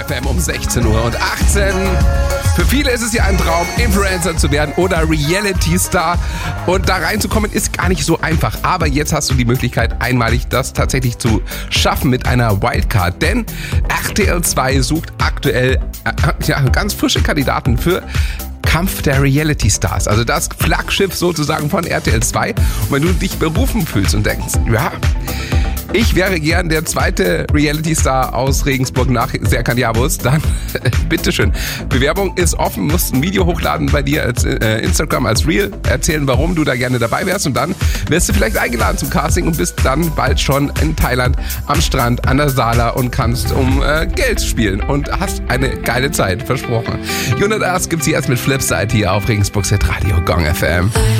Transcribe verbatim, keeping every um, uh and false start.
F M um sechzehn Uhr und achtzehn. Für viele ist es ja ein Traum, Influencer zu werden oder Reality-Star. Und da reinzukommen ist gar nicht so einfach. Aber jetzt hast du die Möglichkeit, einmalig das tatsächlich zu schaffen mit einer Wildcard. Denn R T L zwei sucht aktuell äh, ja, ganz frische Kandidaten für Kampf der Reality Stars. Also das Flaggschiff sozusagen von R T L zwei. Und wenn du dich berufen fühlst und denkst, ja, ich wäre gern der zweite Reality-Star aus Regensburg nach Serkan Yavuz, dann bitteschön. Bewerbung ist offen, musst ein Video hochladen bei dir als äh, Instagram als Reel, erzählen, warum du da gerne dabei wärst und dann wirst du vielleicht eingeladen zum Casting und bist dann bald schon in Thailand am Strand an der Sala und kannst um äh, Geld spielen und hast eine geile Zeit, versprochen. Jonas gibt's hier erst mit Flipside hier auf Regensburgs Radio Gong F M.